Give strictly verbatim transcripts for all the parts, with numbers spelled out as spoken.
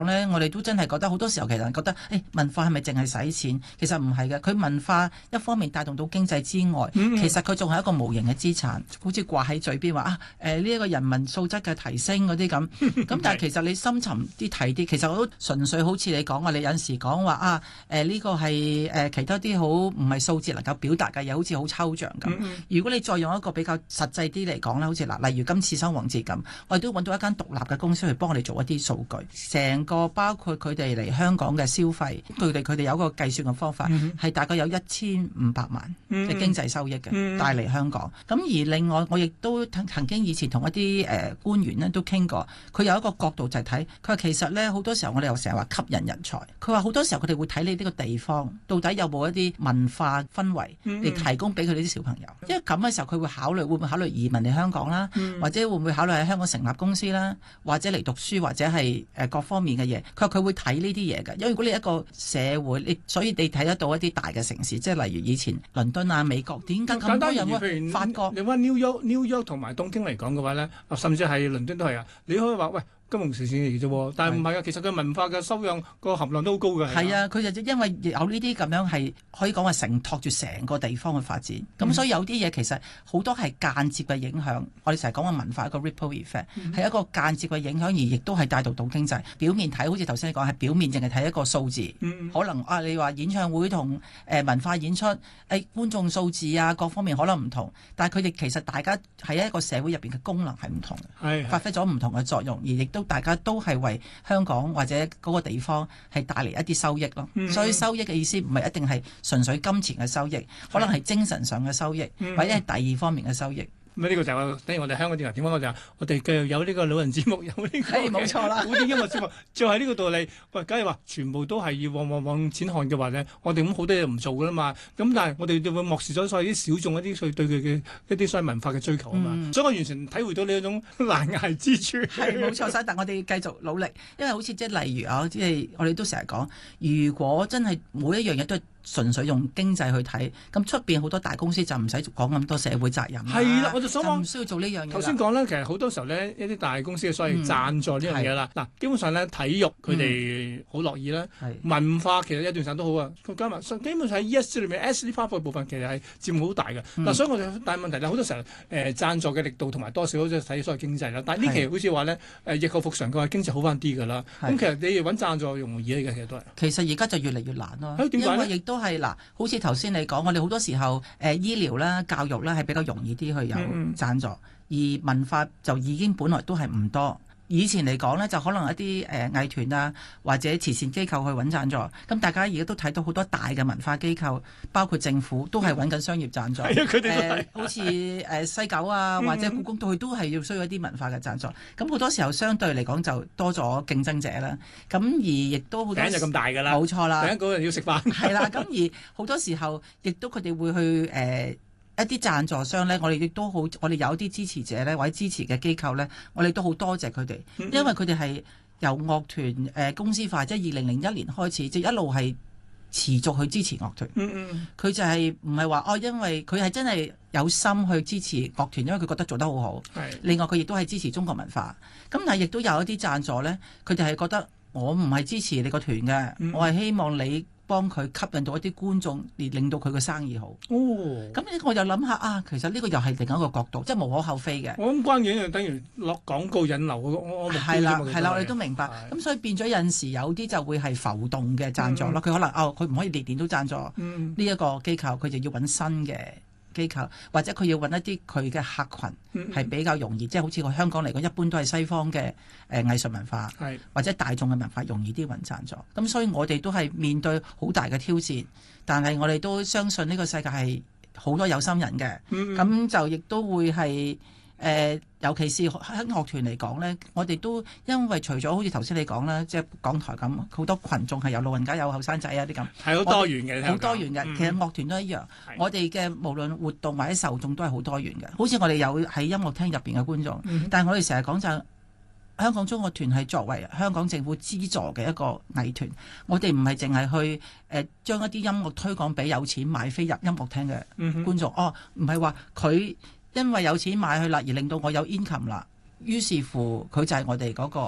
咧，我哋都真係覺得好多時候其實覺得，誒、哎、文化係咪淨係使錢？其實唔係嘅，佢文化一方面帶動到經濟之外，嗯嗯其實佢仲係一個無形嘅資產，好似掛喺嘴邊話啊，誒呢一個人民素質嘅提升嗰啲咁。咁但係其實你深沉啲睇啲，其實我都純粹好似你講話，你有陣時講話啊，誒、呃、呢、這個係誒、呃、其他啲好唔係數字能夠表達嘅嘢，好似好抽象咁。嗯嗯如果你再用一個比較實際啲嚟講咧，好似嗱，例如今次雙黃節咁，我哋都揾到一間獨立嘅公司去幫我哋做一啲數據，成個包括佢哋嚟香港嘅消費，佢哋佢哋有一個計算嘅方法，係、嗯、哼大概有一千五百萬嘅經濟收益嘅、嗯、哼帶嚟香港。咁而另外我亦都曾經以前同一啲誒、呃、官員咧都傾過，佢有一個角度就係睇，佢話其實咧好多時候我哋又成日話吸引人才，佢話好多時候佢哋會睇你呢個地方到底有冇一啲文化氛圍嚟提供俾佢哋啲小朋友，嗯、哼因為咁嘅時候佢會考慮會唔會考慮移民嚟香港啦，嗯、或者會唔會考慮喺香港成立公司啦，或者嚟讀書或者係誒各方面嘅嘢，佢話佢會睇呢啲嘢嘅，因為如果你一個社會，你所以你睇得到一啲大嘅城市，即係例如以前倫敦啊、美國，點解咁多人會發覺？ 你翻 New York、New York 同埋東京嚟講嘅話咧，甚至係倫敦都係啊，你可以話喂。金融城市嚟嘅啫，但係唔係啊，其實佢文化嘅修養個含量都好高嘅。係啊，佢就因為有呢啲咁樣係可以講話承托住成個地方嘅發展，咁、嗯、所以有啲嘢其實好多係間接嘅影響。我哋成日講嘅文化一個 ripple effect 係、嗯、一個間接嘅影響，而亦都係帶動到經濟。表面睇好似頭先你講係表面淨係睇一個數字，嗯、可能啊你話演唱會同誒、呃、文化演出誒、哎、觀眾數字啊各方面可能唔同，但係佢哋其實大家喺一個社會入邊嘅功能係唔同嘅，發揮咗唔同嘅作用，而亦都。大家都係為香港或者嗰個地方係帶嚟一啲收益咯，嗯、所以收益嘅意思唔係一定係純粹金錢嘅收益，可能係精神上嘅收益，嗯、或者係第二方面嘅收益。 咁呢個就係等於我哋香港電台點解我就我哋繼續有呢個老人節目，有呢、這個冇錯啦， 古典音樂節目，就係呢個道理。喂，假如話全部都係要往往往錢看嘅話咧，我哋咁好多嘢唔做噶啦嘛。咁但係我哋就會漠視咗所有啲小眾一啲對佢嘅一啲所謂文化嘅追求啊嘛。嗯、所以我完全體會到呢一種難捱之處。 係冇錯晒，但我哋繼續努力，因為好似即係例如啊，即係我哋都成日講，如果真係每一樣嘢都係純粹用經濟去睇，咁出邊好多大公司就唔使講咁多社會責任。 係啦，我就想講唔需要做呢樣嘢。 頭先講咧，其實好多時候咧，一啲大公司嘅所謂贊助呢樣嘢啦，嗱、嗯，基本上咧體育佢哋好樂意啦，嗯、文化其實一段時間都好啊。加埋基本上喺 E S G 裏面 S D 花費部分其實係佔好大嘅。嗱、嗯，所以我哋但係問題咧，好多時候誒、呃、贊助嘅力度同埋多少都睇所謂經濟啦。但係呢期好似話咧誒疫後復常嘅話，經濟好翻啲㗎啦。咁是其實你揾贊助容易嘅，其實都係。 其實而家就越嚟越難咯。 點解咧？ 因為亦都係嗱，好似頭先你講，我哋好多時候誒、呃、醫療啦、教育啦係比較容易啲去有贊助，嗯、而文化就已經本來都係唔多。以前嚟講呢，就可能一啲誒、呃、藝團啊，或者慈善機構去揾贊助。咁大家而家都睇到好多大嘅文化機構，包括政府都係揾緊商業贊助。 係啊，佢哋都係。好似誒西九啊，或者故宮都佢都係要需要一啲文化嘅贊助。咁好多時候相對嚟講就多咗競爭者啦。咁而亦都好多。餅就咁大㗎啦。冇錯啦。餅嗰個人要食飯。係啦，咁而好多時候亦都佢哋會去誒。呃一啲贊助商咧，我哋亦都好，我哋有啲支持者咧，或者支持嘅機構咧，我哋都好多謝佢哋，因為佢哋係由樂團誒、呃、公司化，即係二零零一年開始，即係一路係持續去支持樂團。嗯嗯，佢就係唔係話哦，因為佢係真係有心去支持樂團，因為佢覺得做得好好。係是。另外佢亦都係支持中國文化。咁但係亦都有一啲贊助咧，佢哋係覺得我唔係支持你個團嘅，嗯、我係希望你幫佢吸引到一啲觀眾，而令到佢個生意好。哦，咁呢我就諗下啊，其實呢個又係另一個角度，即係無可厚非嘅。 我諗關鍵就等於落廣告引流，我我係啦係啦，我哋都明白。咁的所以變咗有陣時有啲就會係浮動嘅贊助咯。佢、嗯、可能哦，佢唔可以年年都贊助呢一個機構，佢就要揾新嘅機構，或者佢要揾一啲佢嘅客群係比較容易，嗯、即係好似我香港嚟講，一般都係西方嘅誒、呃、藝術文化，是或者大眾嘅文化容易啲揾贊助。咁所以我哋都係面對好大嘅挑戰，但係我哋都相信呢個世界係好多有心人嘅，咁、嗯嗯、就亦都會係。誒、呃，尤其是喺樂團嚟講咧，我哋都因為除咗好似頭先你講啦，即係港台咁，好多群眾係有老人家、有後生仔啊啲咁， 係好多元嘅， 好多元嘅。嗯、其實樂團都一樣，的我哋嘅無論活動或者受眾都係好多元嘅。好似我哋有喺音樂廳入邊嘅觀眾，嗯、但係我哋成日講就香港中樂團係作為香港政府資助嘅一個藝團，我哋唔係淨係去誒、呃、將一啲音樂推廣俾有錢買飛入音樂廳嘅觀眾。嗯、哦，唔係話佢。因為有錢買去啦，而令到我有 income 啦，於是乎佢就係我哋嗰個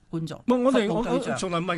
觀眾， 唔係我哋服務我我對象從來唔係